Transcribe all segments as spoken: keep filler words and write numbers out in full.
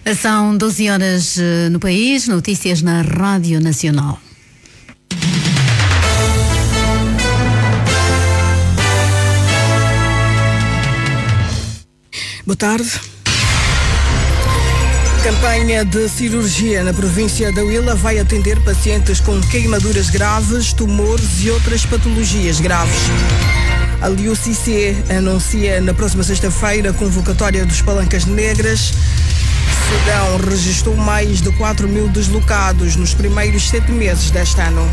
São doze horas no país, notícias na Rádio Nacional. Boa tarde. Campanha de cirurgia na província da Huila vai atender pacientes com queimaduras graves, tumores e outras patologias graves. A L I U C C anuncia na próxima sexta-feira a convocatória dos Palancas Negras. Sudão registrou mais de quatro mil deslocados nos primeiros sete meses deste ano.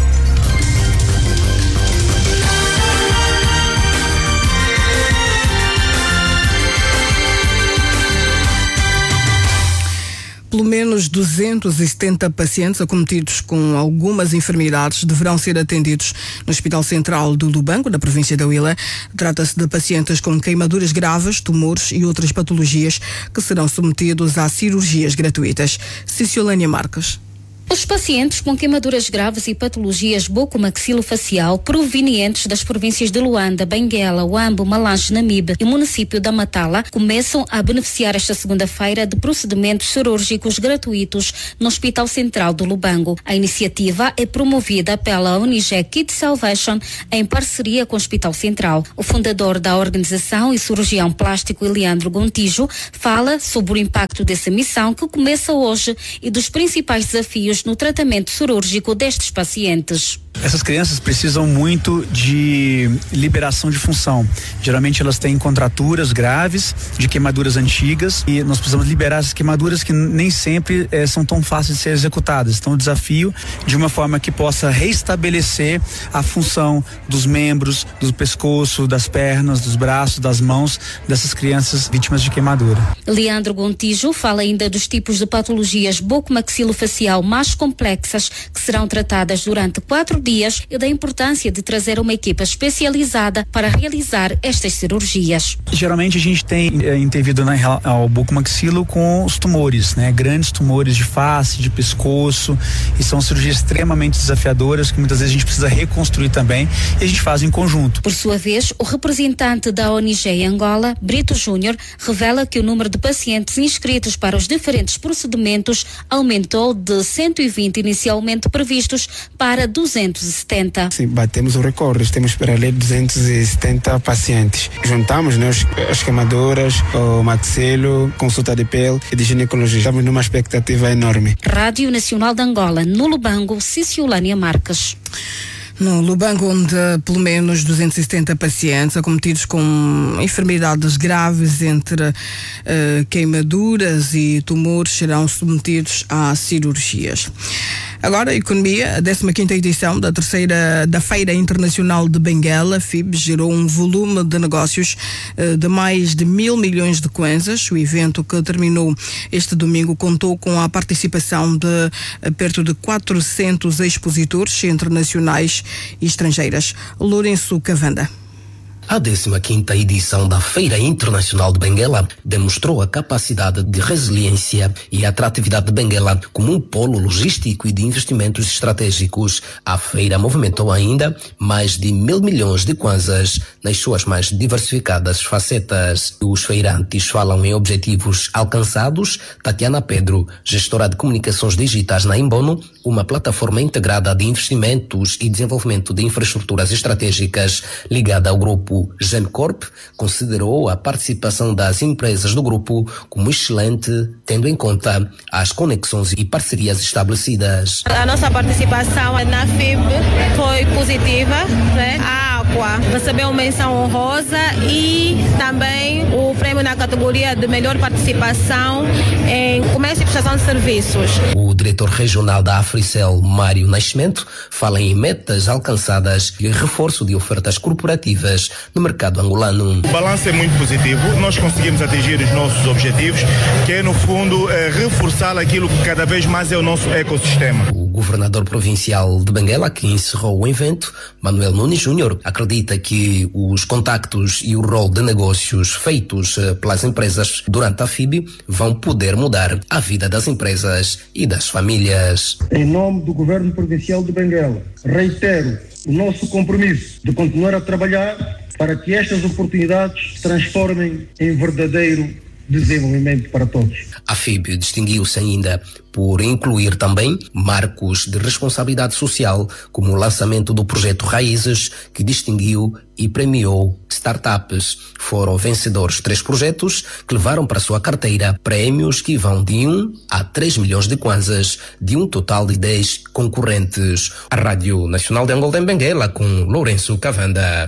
Pelo menos duzentos e setenta pacientes acometidos com algumas enfermidades deverão ser atendidos no Hospital Central do Lubango, da província da Huila. Trata-se de pacientes com queimaduras graves, tumores e outras patologias que serão submetidos a cirurgias gratuitas. Ciciolânia Marques. Os pacientes com queimaduras graves e patologias bucomaxilofacial provenientes das províncias de Luanda, Benguela, Huambo, Malange, Namibe e município da Matala começam a beneficiar esta segunda-feira de procedimentos cirúrgicos gratuitos no Hospital Central do Lubango. A iniciativa é promovida pela O N G Kid Salvation em parceria com o Hospital Central. O fundador da organização e cirurgião plástico Leandro Gontijo fala sobre o impacto dessa missão que começa hoje e dos principais desafios no tratamento cirúrgico destes pacientes. Essas crianças precisam muito de liberação de função. Geralmente elas têm contraturas graves, de queimaduras antigas, e nós precisamos liberar essas queimaduras que nem sempre eh, são tão fáceis de ser executadas. Então o desafio de uma forma que possa restabelecer a função dos membros, do pescoço, das pernas, dos braços, das mãos dessas crianças vítimas de queimadura. Leandro Gontijo fala ainda dos tipos de patologias bucomaxilofacial mais complexas que serão tratadas durante quatro dias e da importância de trazer uma equipa especializada para realizar estas cirurgias. Geralmente a gente tem é, intervido na, ao bucomaxilo com os tumores, né? Grandes tumores de face, de pescoço, e são cirurgias extremamente desafiadoras que muitas vezes a gente precisa reconstruir também, e a gente faz em conjunto. Por sua vez, o representante da O N G em Angola, Brito Júnior, revela que o número de pacientes inscritos para os diferentes procedimentos aumentou de cento e vinte inicialmente previstos para duzentos e setenta. Sim, batemos o recorde, temos para ali duzentos e setenta pacientes. Juntamos, né, as queimaduras, o maxilo, consulta de pele e de ginecologia. Estamos numa expectativa enorme. Rádio Nacional de Angola, no Lubango, Ciciolânia Marques. No Lubango, onde pelo menos duzentos e setenta pacientes acometidos com enfermidades graves entre uh, queimaduras e tumores serão submetidos a cirurgias. Agora, a economia, a décima quinta edição da terceira da Feira Internacional de Benguela, F I B, gerou um volume de negócios uh, de mais de mil milhões de kwanzas. O evento, que terminou este domingo, contou com a participação de uh, perto de quatrocentos expositores internacionais e estrangeiras. Lourenço Cavanda. A décima quinta edição da Feira Internacional de Benguela demonstrou a capacidade de resiliência e atratividade de Benguela como um polo logístico e de investimentos estratégicos. A feira movimentou ainda mais de mil milhões de kwanzas nas suas mais diversificadas facetas. Os feirantes falam em objetivos alcançados. Tatiana Pedro, gestora de comunicações digitais na Imbono, uma plataforma integrada de investimentos e desenvolvimento de infraestruturas estratégicas ligada ao grupo Gencorp, considerou a participação das empresas do grupo como excelente, tendo em conta as conexões e parcerias estabelecidas. A nossa participação na F I B foi positiva, né? A Aqua recebeu menção honrosa e também o prêmio na categoria de melhor participação em comércio e prestação de serviços. O diretor regional da Africel, Mário Nascimento, fala em metas alcançadas e reforço de ofertas corporativas no mercado angolano. O balanço é muito positivo, nós conseguimos atingir os nossos objetivos, que é no fundo é, reforçar aquilo que cada vez mais é o nosso ecossistema. O governador provincial de Benguela, que encerrou o evento, Manuel Nunes Júnior, acredita que os contactos e o rol de negócios feitos pelas empresas durante a F I B vão poder mudar a vida das empresas e das famílias. Em nome do governo provincial de Benguela, reitero o nosso compromisso de continuar a trabalhar para que estas oportunidades se transformem em verdadeiro desenvolvimento para todos. A F I B distinguiu-se ainda por incluir também marcos de responsabilidade social, como o lançamento do projeto Raízes, que distinguiu e premiou startups. Foram vencedores três projetos que levaram para sua carteira prémios que vão de um a três milhões de kwanzas, de um total de dez concorrentes. A Rádio Nacional de Angola em Benguela, com Lourenço Cavanda.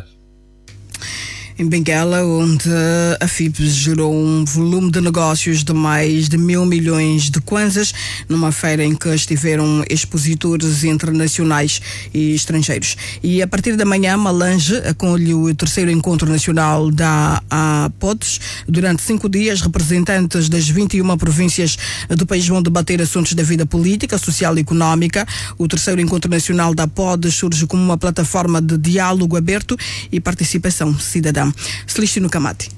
Em Benguela, onde a F I B gerou um volume de negócios de mais de mil milhões de kwanzas, numa feira em que estiveram expositores internacionais e estrangeiros. E a partir da manhã, Malange acolhe o terceiro encontro nacional da APODES. Durante cinco dias, representantes das vinte e uma províncias do país vão debater assuntos da vida política, social e económica. O terceiro encontro nacional da APODES surge como uma plataforma de diálogo aberto e participação cidadã. Celestino Camati.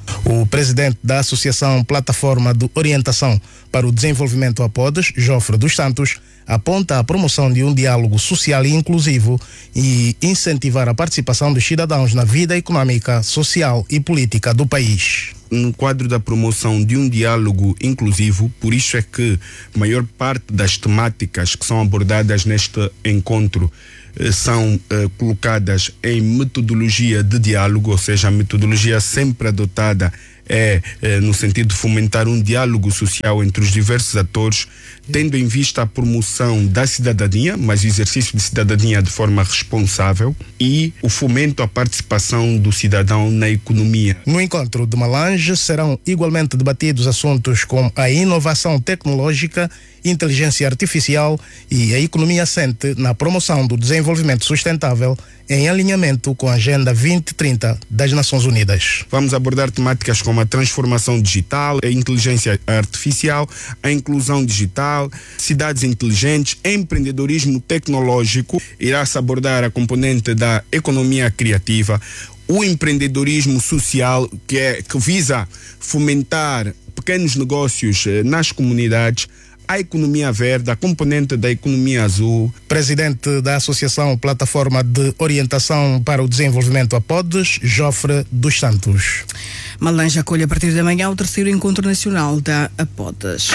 O presidente da Associação Plataforma de Orientação para o Desenvolvimento APODES, Jofre dos Santos, aponta a promoção de um diálogo social e inclusivo e incentivar a participação dos cidadãos na vida econômica, social e política do país. No quadro da promoção de um diálogo inclusivo, por isso é que a maior parte das temáticas que são abordadas neste encontro são uh, colocadas em metodologia de diálogo, ou seja, a metodologia sempre adotada é uh, no sentido de fomentar um diálogo social entre os diversos atores, tendo em vista a promoção da cidadania, mas o exercício de cidadania de forma responsável, e o fomento à participação do cidadão na economia. No encontro de Malange serão igualmente debatidos assuntos como a inovação tecnológica, inteligência artificial e a economia assente na promoção do desenvolvimento sustentável em alinhamento com a Agenda vinte trinta das Nações Unidas. Vamos abordar temáticas como a transformação digital, a inteligência artificial, a inclusão digital, cidades inteligentes, empreendedorismo tecnológico. Irá-se abordar a componente da economia criativa, o empreendedorismo social, que, é, que visa fomentar pequenos negócios eh, nas comunidades, a economia verde, a componente da economia azul. Presidente da Associação Plataforma de Orientação para o Desenvolvimento APODES, Jofre dos Santos. Malange acolhe a partir da manhã o terceiro encontro nacional da APODES.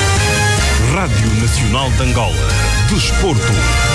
Rádio Nacional de Angola. Desporto.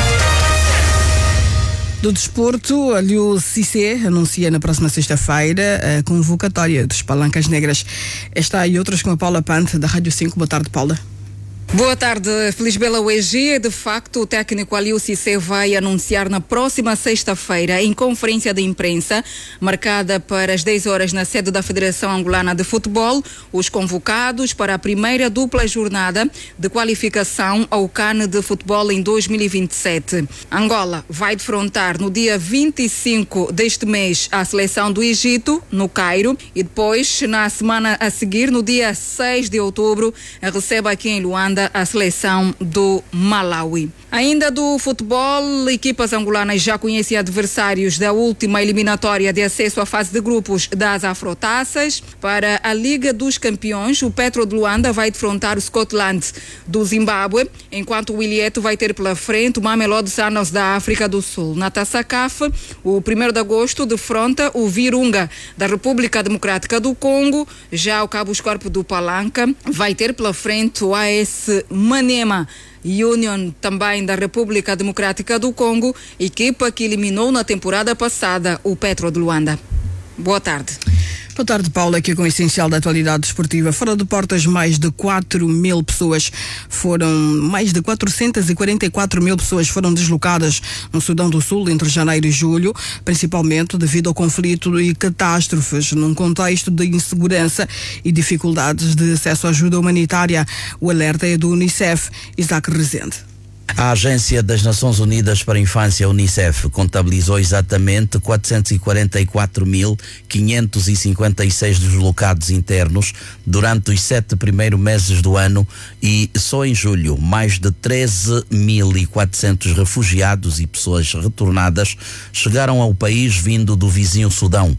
Do desporto, ali o Cissé anuncia na próxima sexta-feira a convocatória dos Palancas Negras. Esta e outras com a Paula Pante, da Rádio cinco. Boa tarde, Paula. Boa tarde, Felisbela U E G. De facto, o técnico Aliou Cissé vai anunciar na próxima sexta-feira, em conferência de imprensa, marcada para as dez horas na sede da Federação Angolana de Futebol, os convocados para a primeira dupla jornada de qualificação ao CAN de Futebol em dois mil e vinte e sete. Angola vai defrontar no dia vinte e cinco deste mês a seleção do Egito, no Cairo, e depois, na semana a seguir, no dia seis de outubro, recebe aqui em Luanda a seleção do Malawi. Ainda do futebol, equipas angolanas já conhecem adversários da última eliminatória de acesso à fase de grupos das Afrotaças. Para a Liga dos Campeões, o Petro de Luanda vai defrontar o Scotland do Zimbábue, enquanto o Wilieto vai ter pela frente o Mamelodi Sundowns da África do Sul. Na Taça C A F, o primeiro de agosto defronta o Virunga da República Democrática do Congo. Já o Cabo Escorpo do Palanca vai ter pela frente o A S Manema Union, também da República Democrática do Congo, equipa que eliminou na temporada passada o Petro de Luanda. Boa tarde. Boa tarde, Paula, aqui com o essencial da atualidade desportiva. Fora de portas, mais de quatro mil pessoas foram, mais de quatrocentas e quarenta e quatro mil pessoas foram deslocadas no Sudão do Sul entre janeiro e julho, principalmente devido ao conflito e catástrofes, num contexto de insegurança e dificuldades de acesso à ajuda humanitária. O alerta é do Unicef. Isaac Rezende. A Agência das Nações Unidas para a Infância, Unicef, contabilizou exatamente quatrocentos e quarenta e quatro mil quinhentos e cinquenta e seis deslocados internos durante os sete primeiros meses do ano e só em julho mais de treze mil e quatrocentos refugiados e pessoas retornadas chegaram ao país vindo do vizinho Sudão.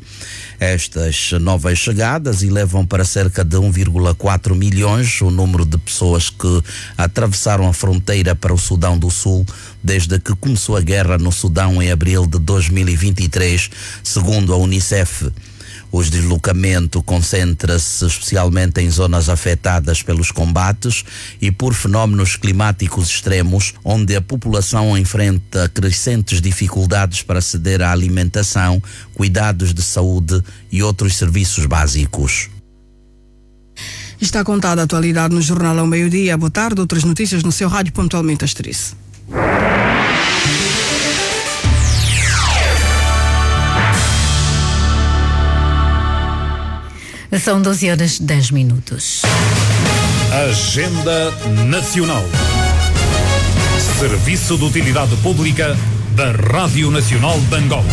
Estas novas chegadas elevam para cerca de um vírgula quatro milhões o número de pessoas que atravessaram a fronteira para o Sudão do Sul desde que começou a guerra no Sudão em abril de dois mil e vinte e três, segundo a Unicef. O deslocamento concentra-se especialmente em zonas afetadas pelos combates e por fenómenos climáticos extremos, onde a população enfrenta crescentes dificuldades para aceder à alimentação, cuidados de saúde e outros serviços básicos. Está contada a atualidade no Jornal ao Meio-Dia. Boa tarde, outras notícias no seu rádio pontualmente às treze. São doze horas e dez minutos. Agenda Nacional. Serviço de Utilidade Pública da Rádio Nacional de Angola.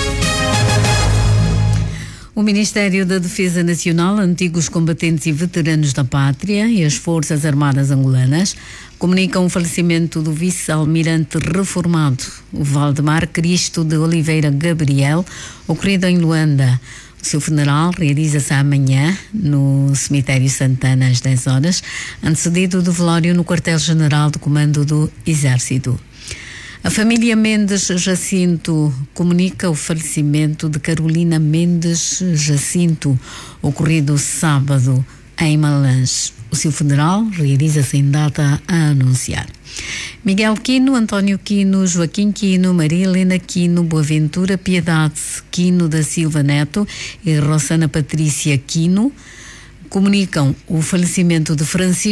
O Ministério da Defesa Nacional, antigos combatentes e veteranos da pátria e as Forças Armadas angolanas comunicam o falecimento do vice-almirante reformado, o Valdemar Cristo de Oliveira Gabriel, ocorrido em Luanda. O seu funeral realiza-se amanhã no cemitério Santana às dez horas, antecedido do velório no quartel-general do Comando do Exército. A família Mendes Jacinto comunica o falecimento de Carolina Mendes Jacinto, ocorrido sábado em Malães. O seu funeral realiza-se em data a anunciar. Miguel Quino, António Quino, Joaquim Quino, Maria Helena Quino, Boaventura Piedade Quino da Silva Neto e Rosana Patrícia Quino comunicam o falecimento de Francisco